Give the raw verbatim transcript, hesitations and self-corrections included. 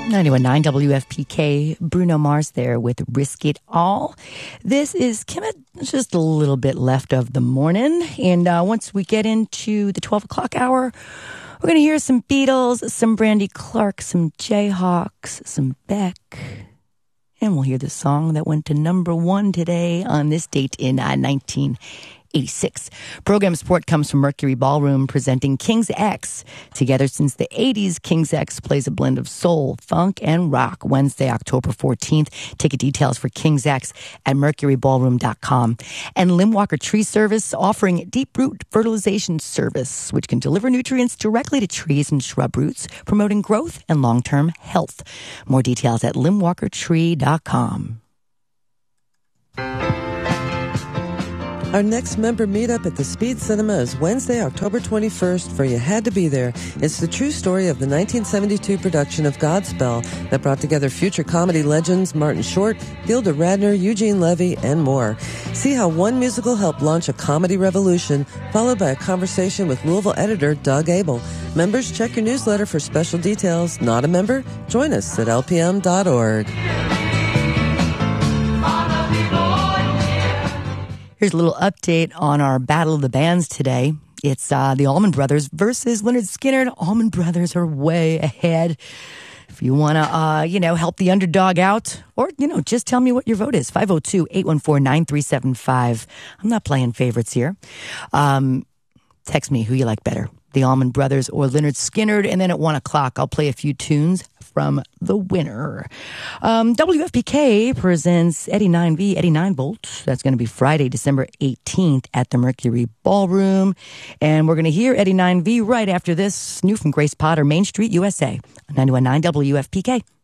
ninety-one point nine W F P K, Bruno Mars there with Risk It All. This is Kim, just a little bit left of the morning. And uh, once we get into the twelve o'clock hour, we're going to hear some Beatles, some Brandy Clark, some Jayhawks, some Beck. And we'll hear the song that went to number one today on this date in uh, nineteen eighty-six. Program support comes from Mercury Ballroom, presenting King's X. Together since the eighties, King's X plays a blend of soul, funk, and rock. Wednesday, October fourteenth. Ticket details for King's X at mercury ballroom dot com. And Limwalker Tree Service, offering deep root fertilization service, which can deliver nutrients directly to trees and shrub roots, promoting growth and long-term health. More details at limwalker tree dot com. Our next member meetup at the Speed Cinema is Wednesday, October twenty-first, for You Had to Be There. It's the true story of the nineteen seventy-two production of Godspell that brought together future comedy legends Martin Short, Gilda Radner, Eugene Levy, and more. See how one musical helped launch a comedy revolution, followed by a conversation with Louisville editor Doug Abel. Members, check your newsletter for special details. Not a member? Join us at L P M dot org. Here's a little update on our Battle of the Bands today. It's uh, the Allman Brothers versus Leonard Skinner. Allman Brothers are way ahead. If you want to, uh, you know, help the underdog out, or, you know, just tell me what your vote is. five oh two, eight one four, nine three seven five. I'm not playing favorites here. Um, text me who you like better, the Allman Brothers or Leonard Skinner. And then at one o'clock, I'll play a few tunes from the winner. Um, W F P K presents Eddie nine V, Eddie nine Volt. That's going to be Friday, December eighteenth at the Mercury Ballroom. And we're going to hear Eddie nine V right after this. New from Grace Potter, Main Street, U S A. ninety-one point nine W F P K.